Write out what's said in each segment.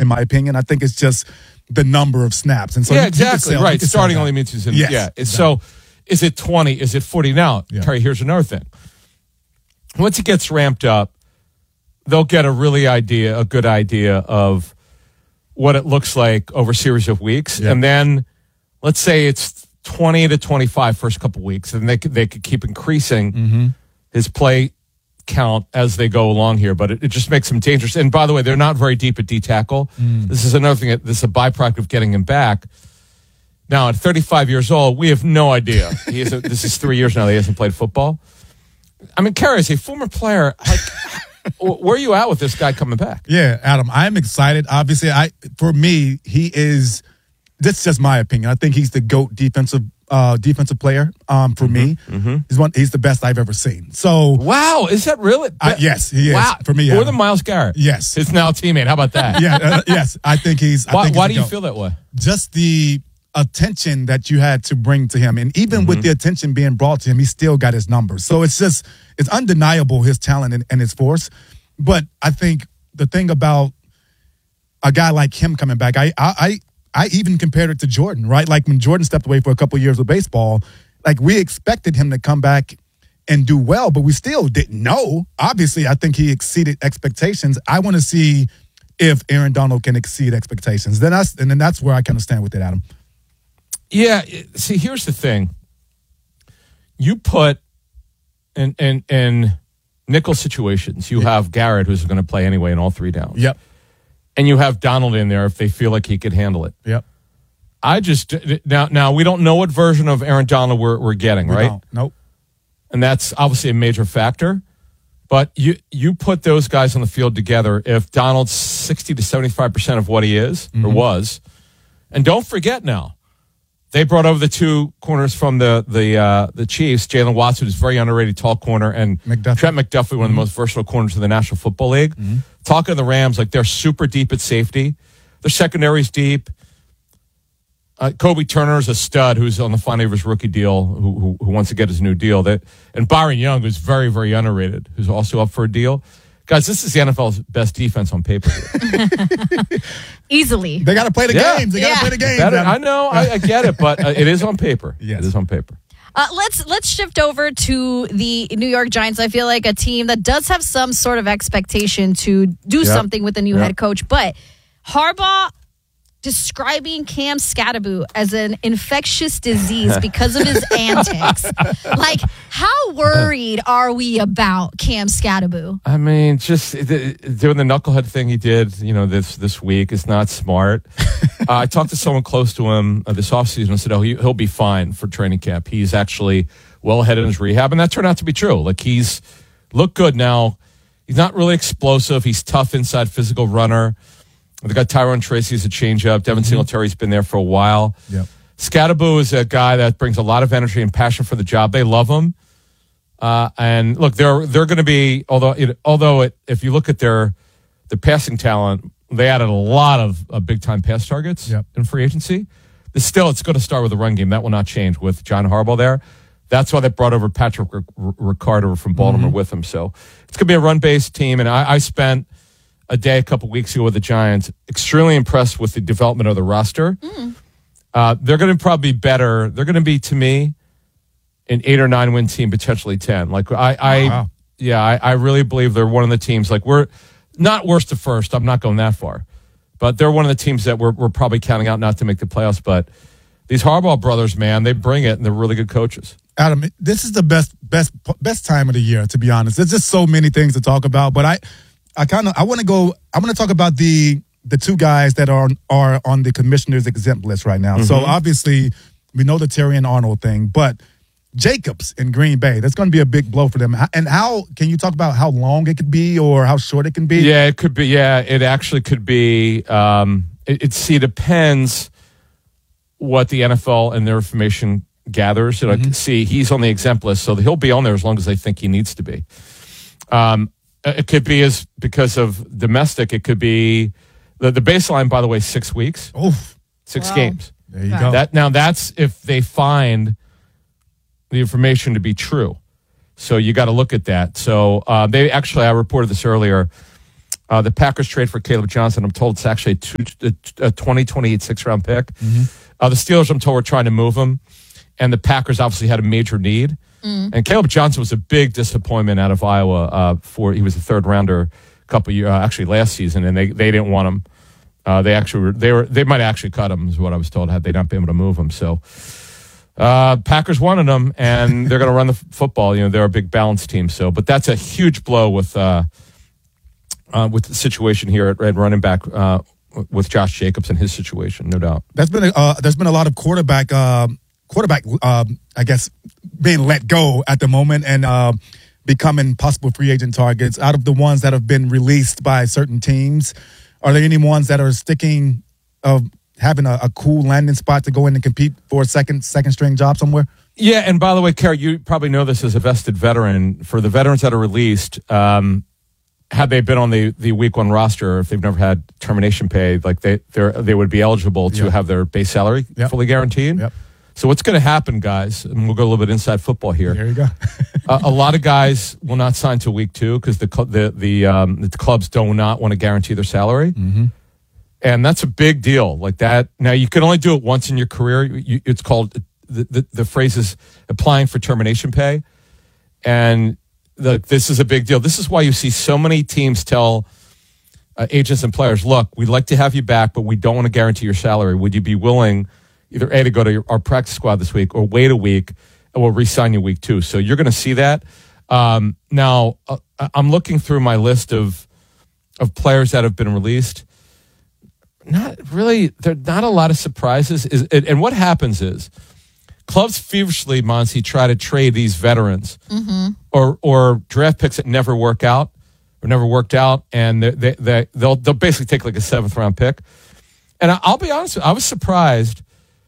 in my opinion. I think it's just the number of snaps. And so exactly. Right. Starting only means he's in. Yes, yeah. exactly. So is it 20? Is it 40? Now, Terry, here's another thing. Once he gets ramped up, they'll get a good idea of what it looks like over a series of weeks. Yeah. And then let's say it's 20 to 25 first couple weeks, and they could keep increasing his play count as they go along here. But it just makes him dangerous. And by the way, they're not very deep at D tackle. This is another thing. This is a byproduct of getting him back. Now, at 35 years old, we have no idea. This is 3 years now that he hasn't played football. I mean, Kerry, as a former player, like, where are you at with this guy coming back? Yeah, Adam, I'm excited. Obviously, for me, he is. This is just my opinion. I think he's the GOAT defensive player. For me, he's the best I've ever seen. So, wow, is that really? Yes, he is. Wow, for me, more than Myles Garrett. Yes, his now teammate. How about that? Yes, I think he's. Why do you feel that way? Just the attention that you had to bring to him, and even with the attention being brought to him, he still got his numbers. So it's undeniable his talent and his force. But I think the thing about a guy like him coming back, I even compared it to Jordan, right? Like when Jordan stepped away for a couple of years with baseball, like we expected him to come back and do well, but we still didn't know. Obviously, I think he exceeded expectations. I want to see if Aaron Donald can exceed expectations. Then that's where I kind of stand with it, Adam. Yeah, see, here's the thing. You put in nickel situations, you have Garrett, who's going to play anyway in all three downs. Yep. And you have Donald in there if they feel like he could handle it. Yep. Now we don't know what version of Aaron Donald we're getting, right? Nope. And that's obviously a major factor. But you put those guys on the field together, if Donald's 60 to 75% of what he is or was, and don't forget now, they brought over the two corners from the Chiefs, Jalen Watson, who's a very underrated tall corner, and Trent McDuffie, one of the most versatile corners in the National Football League. Talking to the Rams, like they're super deep at safety. Their secondary's deep. Kobe Turner's a stud who's on the final of his rookie deal, who wants to get his new deal. And Byron Young, who's very, very underrated, who's also up for a deal. Guys, this is the NFL's best defense on paper. Easily. They got to play the games. They got to play the games. I know. I get it, but it is on paper. Yes. It is on paper. Let's shift over to the New York Giants. I feel like a team that does have some sort of expectation to do something with a new head coach. But Harbaugh describing Cam Skattebo as an infectious disease because of his antics. Like, how worried are we about Cam Skattebo? I mean, just doing the knucklehead thing he did, this week is not smart. I talked to someone close to him this offseason and said, he'll be fine for training camp. He's actually well ahead in his rehab, and that turned out to be true. Like, he's looked good now. He's not really explosive. He's tough inside, physical runner. They got Tyrone Tracy as a changeup. Devin Singletary's been there for a while. Yep. Skattebo is a guy that brings a lot of energy and passion for the job. They love him. And look, they're going to be, if you look at their passing talent, they added a lot of big-time pass targets in free agency. It's going to start with the run game. That will not change with John Harbaugh there. That's why they brought over Patrick Ricard from Baltimore with him. So it's going to be a run-based team. And I spent a day a couple weeks ago with the Giants, extremely impressed with the development of the roster. They're going to probably be better. They're going to be, to me, an 8 or 9 win team, potentially 10. Like I really believe they're one of the teams. Like, we're not worst to first. I'm not going that far, but they're one of the teams that we're probably counting out not to make the playoffs. But these Harbaugh brothers, man, they bring it, and they're really good coaches. Adam, this is the best time of the year, to be honest. There's just so many things to talk about, but I want to talk about the two guys that are on the commissioner's exempt list right now. So obviously we know the Terrion Arnold thing, but Jacobs in Green Bay, that's going to be a big blow for them. And how can you talk about how long it could be or how short it can be? Yeah, it could be. Yeah, it actually could be. It depends what the NFL and their information gathers. See, he's on the exempt list, so he'll be on there as long as they think he needs to be. It could be because of domestic. It could be the baseline, by the way, 6 weeks. Oof. 6 games. There you go. That's if they find the information to be true. So you got to look at that. So I reported this earlier. The Packers trade for Caleb Johnson. I'm told it's actually a 2028 sixth-round pick. Mm-hmm. The Steelers, I'm told, were trying to move him. And the Packers obviously had a major need. And Caleb Johnson was a big disappointment out of Iowa. He was a third-rounder a couple years, actually last season, and they didn't want him. They might actually cut him, is what I was told, had they not been able to move him. So Packers wanted him, and they're going to run the football. They're a big balanced team. So, but that's a huge blow with the situation here at running back with Josh Jacobs and his situation, no doubt. There's been a lot of quarterback, I guess, being let go at the moment and becoming possible free agent targets. Out of the ones that have been released by certain teams, are there any ones that are sticking of having a cool landing spot to go in and compete for a second string job somewhere? Yeah, and by the way, Kerry, you probably know this as a vested veteran. For the veterans that are released, had they been on the week one roster, if they've never had termination pay, like they would be eligible to have their base salary fully guaranteed. Yep. So what's going to happen, guys, and we'll go a little bit inside football here. There you go. A lot of guys will not sign to week 2 because the clubs do not want to guarantee their salary. Mm-hmm. And that's a big deal like that. Now, you can only do it once in your career. It's called, the phrase is applying for termination pay. And this is a big deal. This is why you see so many teams tell agents and players, look, we'd like to have you back, but we don't want to guarantee your salary. Would you be willing either A, to go to our practice squad this week or wait a week and we'll re-sign you week 2. So you're going to see that. Now, I'm looking through my list of players that have been released. Not really, there are not a lot of surprises. And what happens is clubs feverishly, Monty, try to trade these veterans or draft picks that never work out or never worked out, and they'll basically take like a 7th-round pick. And I'll be honest with you, I was surprised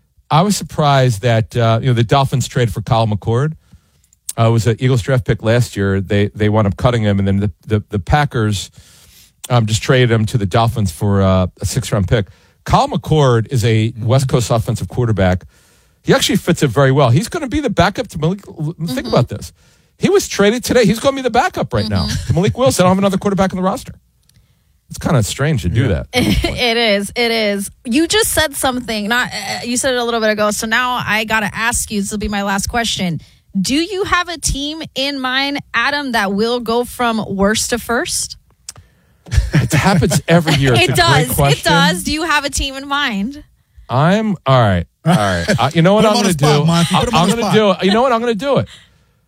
that the Dolphins traded for Kyle McCord. It was an Eagles draft pick last year. They wound up cutting him, and then the Packers just traded him to the Dolphins for a 6th-round pick. Kyle McCord is a West Coast offensive quarterback. He actually fits it very well. He's going to be the backup to Malik. Think about this. He was traded today. He's going to be the backup right now to Malik Willis. They don't have another quarterback on the roster. It's kind of strange to do that. It is. You just said something. You said it a little bit ago. So now I got to ask you. This will be my last question. Do you have a team in mind, Adam, that will go from worst to first? It happens every year. It does. Do you have a team in mind? All right. You know what I'm going to do? You know what? I'm going to do it.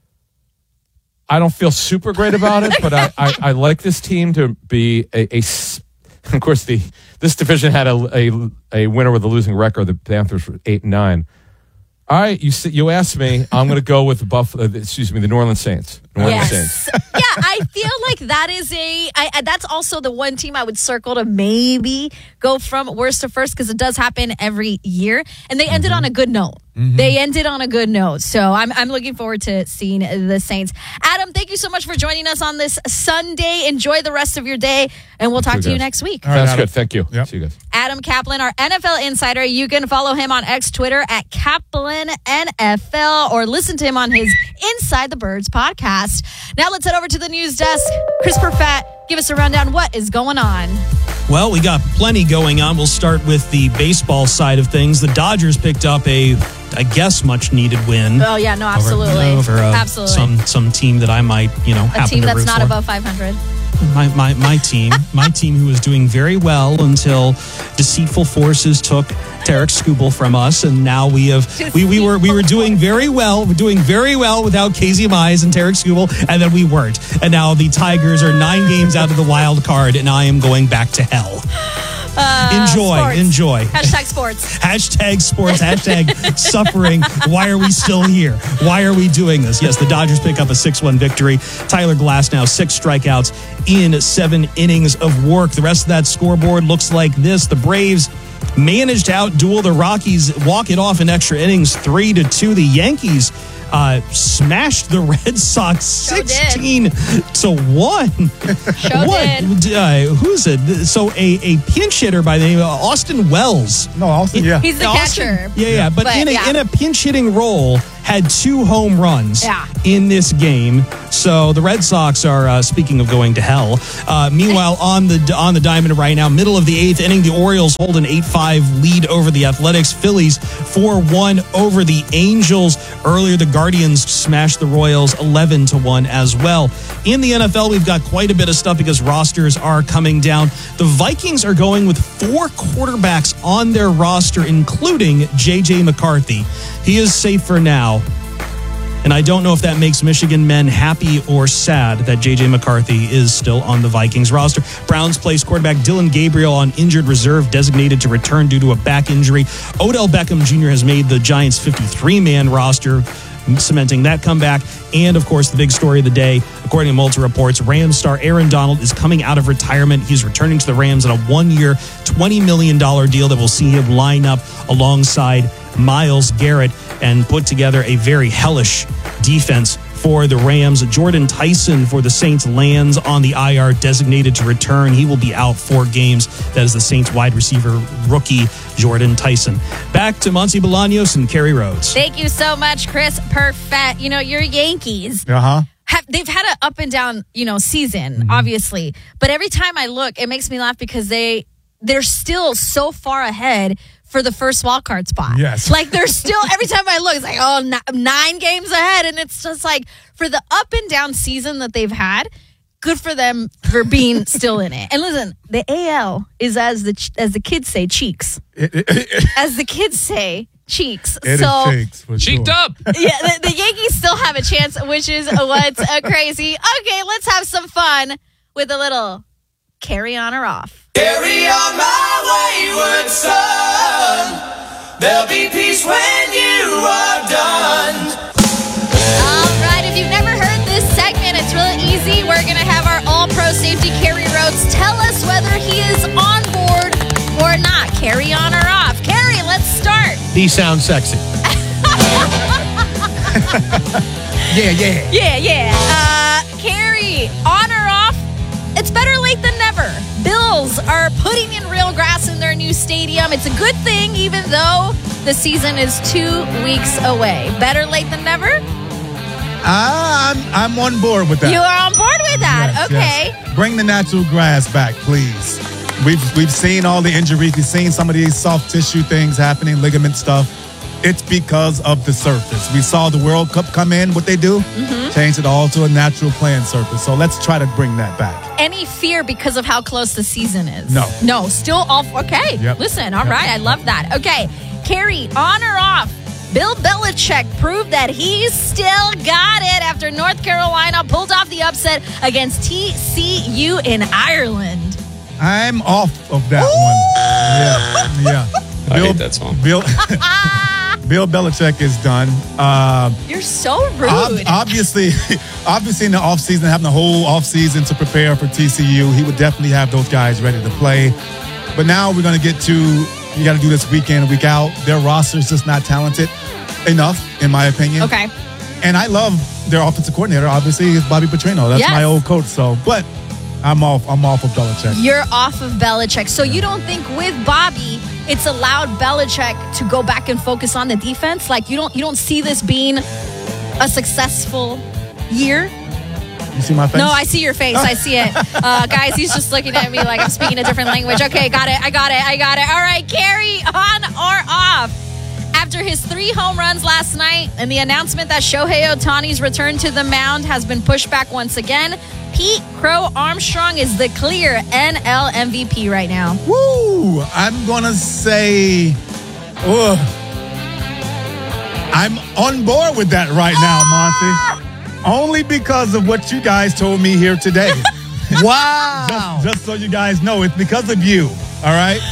I don't feel super great about it, but I like this team to be of course, this division had a winner with a losing record. The Panthers were 8-9. All right, you asked me. I'm going to go with the New Orleans Saints. Yes. Yeah, I feel like that is that's also the one team I would circle to maybe go from worst to first, because it does happen every year. And they ended on a good note. They ended on a good note. So I'm looking forward to seeing the Saints. Adam, thank you so much for joining us on this Sunday. Enjoy the rest of your day, and we'll talk to you next week. All right, Sounds good. Thank you. Yep. See you guys. Adam Kaplan, our NFL insider. You can follow him on X, Twitter at Kaplan NFL, or listen to him on his Inside the Birds podcast. Now let's head over to the news desk. Christopher Fatt, give us a rundown. What is going on? Well, we got plenty going on. We'll start with the baseball side of things. The Dodgers picked up much needed win. Oh yeah, no, absolutely. Absolutely. Some team that I might, happen to root for. A team that's not above 500. My team, who was doing very well until deceitful forces took Tarek Skubal from us, and now we were doing very well. We're doing very well without Casey Mize and Tarek Skubal, and then we weren't. And now the Tigers are 9 games out of the wild card, and I am going back to hell. Enjoy. Hashtag sports. Hashtag sports. Hashtag suffering. Why are we still here? Why are we doing this? Yes, the Dodgers pick up a 6-1 victory. Tyler Glass now 6 strikeouts in 7 innings of work. The rest of that scoreboard looks like this. The Braves managed to outduel the Rockies, walk it off in extra innings 3-2. The Yankees smashed the Red Sox 16-1. Who's it? So a pinch hitter by the name of Austin Wells. No, Austin, yeah. He's the catcher. Yeah. But in a pinch hitting role, had 2 home runs in this game. So the Red Sox are, speaking of going to hell. Meanwhile, on the diamond right now, middle of the 8th inning, the Orioles hold an 8-5 lead over the Athletics. Phillies 4-1 over the Angels. Earlier, the Guardians smashed the Royals 11-1 as well. In the NFL, we've got quite a bit of stuff because rosters are coming down. The Vikings are going with 4 quarterbacks on their roster, including J.J. McCarthy. He is safe for now. And I don't know if that makes Michigan men happy or sad that J.J. McCarthy is still on the Vikings roster. Browns placed quarterback Dylan Gabriel on injured reserve, designated to return due to a back injury. Odell Beckham Jr. has made the Giants' 53-man roster, cementing that comeback. And, of course, the big story of the day, according to multiple reports, Rams star Aaron Donald is coming out of retirement. He's returning to the Rams on a 1-year, $20 million deal that will see him line up alongside Myles Garrett and put together a very hellish defense for the Rams. Jordan Tyson for the Saints lands on the IR, designated to return. He will be out 4 games. That is the Saints wide receiver rookie, Jordan Tyson. Back to Muncie Bolaños and Kerry Rhodes. Thank you so much, Chris. Perfect. Your Yankees. They've had an up and down, season, obviously. But every time I look, it makes me laugh because they're still so far ahead for the first wild card spot. Yes. Like, they're still, every time I look, it's like, 9 games ahead. And it's just like, for the up and down season that they've had, good for them for being still in it. And listen, the AL is, as the kids say, cheeks. As the kids say, cheeks. It is cheeks, for Cheeked sure. up. Yeah, the Yankees still have a chance, which is what's crazy. Okay, let's have some fun with a little carry on or off. Carry on my wayward son. There'll be peace when you are done. All right, if you've never heard this segment, it's really easy. We're going to have our all-pro safety, Kerry Rhodes, tell us whether he is on board or not. Carry on or off. Kerry, let's start. He sounds sexy. Yeah. Kerry, on or off? It's better late than never. Bills are putting in real grass in their new stadium. It's a good thing, even though the season is 2 weeks away. Better late than never? I'm on board with that. You are on board with that. Yes, okay. yes. Bring the natural grass back, please. We've seen all the injuries. We've seen some of these soft tissue things happening, ligament stuff. It's because of the surface. We saw the World Cup come in, what they do, change it all to a natural playing surface. So let's try to bring that back. Any fear because of how close the season is? No, still all okay. Yep. Listen, all right, I love that. Okay, Kerry, on or off? Bill Belichick proved that he's still got it after North Carolina pulled off the upset against TCU in Ireland. I'm off of that one. Yeah. I hate that song. Bill Belichick is done. You're so rude. Obviously in the offseason, having the whole offseason to prepare for TCU, he would definitely have those guys ready to play. But now we're going to get to, you got to do this week in and week out. Their roster is just not talented enough, in my opinion. Okay. And I love their offensive coordinator, obviously, is Bobby Petrino. That's my old coach. So, but I'm off of Belichick. You're off of Belichick. So you don't think with Bobby, it's allowed Belichick to go back and focus on the defense? Like you don't see this being a successful year? You see my face? No, I see your face. I see it. Guys, he's just looking at me like I'm speaking a different language. Okay, got it. I got it. All right, Kerry, on or off? After his 3 home runs last night and the announcement that Shohei Ohtani's return to the mound has been pushed back once again, Pete Crow Armstrong is the clear NL MVP right now. Woo! I'm going to say, I'm on board with that right now, Monty. Only because of what you guys told me here today. Wow. Just so you guys know, it's because of you, all right?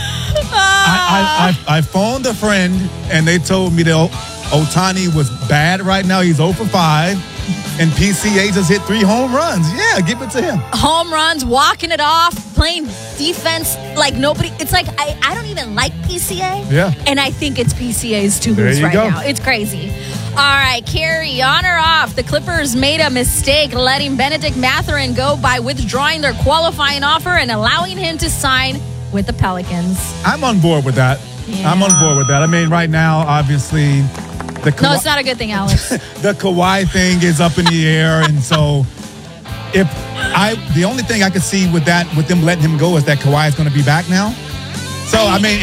I phoned a friend, and they told me that Ohtani was bad right now. He's 0 for 5. And PCA just hit 3 home runs. Yeah, give it to him. Home runs, walking it off, playing defense like nobody. It's like, I don't even like PCA. Yeah. And I think it's PCA's to lose right now. It's crazy. All right, Kerry, on or off? The Clippers made a mistake letting Benedict Mathurin go by withdrawing their qualifying offer and allowing him to sign with the Pelicans. I'm on board with that. Yeah. I'm on board with that. I mean, right now, obviously, No, it's not a good thing, Alex. The Kawhi thing is up in the air, and so the only thing I could see with them letting him go is that Kawhi is going to be back now. So I mean,